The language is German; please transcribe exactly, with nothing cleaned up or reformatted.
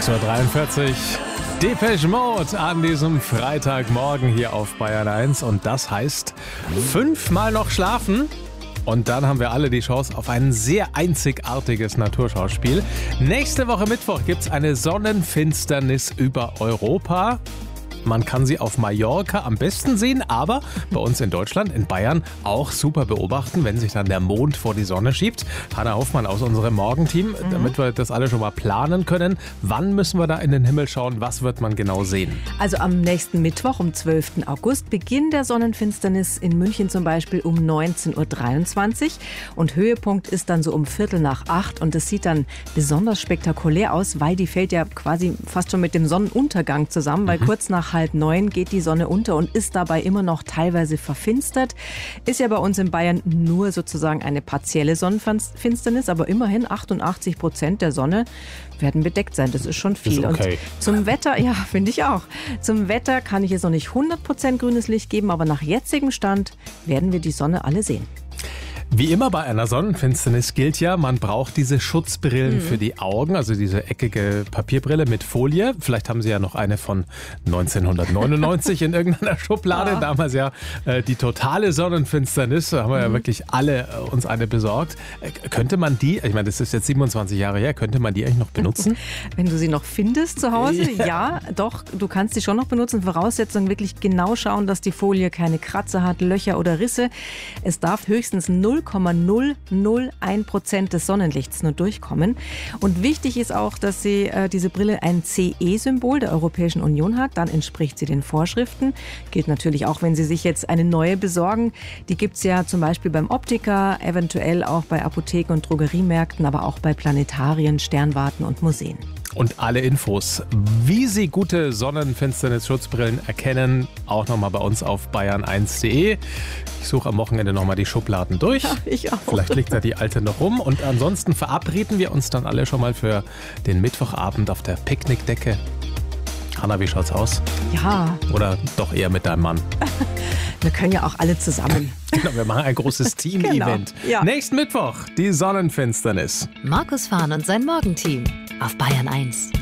sechs Uhr dreiundvierzig. Depeche Mode an diesem Freitagmorgen hier auf Bayern eins. Und das heißt, fünfmal noch schlafen. Und dann haben wir alle die Chance auf ein sehr einzigartiges Naturschauspiel. Nächste Woche Mittwoch gibt es eine Sonnenfinsternis über Europa. Man kann sie auf Mallorca am besten sehen, aber bei uns in Deutschland, in Bayern, auch super beobachten, wenn sich dann der Mond vor die Sonne schiebt. Hanna Hoffmann aus unserem Morgenteam, mhm. damit wir das alle schon mal planen können. Wann müssen wir da in den Himmel schauen? Was wird man genau sehen? Also am nächsten Mittwoch, um zwölften August, Beginn der Sonnenfinsternis in München zum Beispiel um neunzehn Uhr dreiundzwanzig. Und Höhepunkt ist dann so um Viertel nach acht. Und das sieht dann besonders spektakulär aus, weil die fällt ja quasi fast schon mit dem Sonnenuntergang zusammen, weil mhm. kurz nach halb neun geht die Sonne unter und ist dabei immer noch teilweise verfinstert. Ist ja bei uns in Bayern nur sozusagen eine partielle Sonnenfinsternis, aber immerhin achtundachtzig Prozent der Sonne werden bedeckt sein. Das ist schon viel. Ist okay. Und zum Wetter, ja, finde ich auch. Zum Wetter kann ich jetzt noch nicht hundert Prozent grünes Licht geben, aber nach jetzigem Stand werden wir die Sonne alle sehen. Wie immer bei einer Sonnenfinsternis gilt ja, man braucht diese Schutzbrillen mhm. für die Augen, also diese eckige Papierbrille mit Folie. Vielleicht haben Sie ja noch eine von neunzehnhundertneunundneunzig in irgendeiner Schublade. Ja. Damals ja äh, die totale Sonnenfinsternis, da haben wir mhm. ja wirklich alle äh, uns eine besorgt. Äh, könnte man die, ich meine, das ist jetzt siebenundzwanzig Jahre her, könnte man die eigentlich noch benutzen? Wenn du sie noch findest zu Hause, ja, ja doch, du kannst sie schon noch benutzen. Voraussetzung wirklich genau schauen, dass die Folie keine Kratzer hat, Löcher oder Risse. Es darf höchstens null Komma null null eins Prozent des Sonnenlichts nur durchkommen. Und wichtig ist auch, dass sie äh, diese Brille ein C E-Symbol der Europäischen Union hat. Dann entspricht sie den Vorschriften. Gilt natürlich auch, wenn Sie sich jetzt eine neue besorgen. Die gibt es ja zum Beispiel beim Optiker, eventuell auch bei Apotheken und Drogeriemärkten, aber auch bei Planetarien, Sternwarten und Museen. Und alle Infos, wie Sie gute Sonnenfinsternis-Schutzbrillen erkennen, auch nochmal bei uns auf bayern eins punkt de. Ich suche am Wochenende nochmal die Schubladen durch. Ja, ich auch. Vielleicht liegt da die alte noch rum. Und ansonsten verabreden wir uns dann alle schon mal für den Mittwochabend auf der Picknickdecke. Hanna, wie schaut's aus? Ja. Oder doch eher mit deinem Mann? Wir können ja auch alle zusammen. Genau, wir machen ein großes Team-Event. Genau, ja. Nächsten Mittwoch, die Sonnenfinsternis. Markus Fahn und sein Morgenteam auf Bayern eins.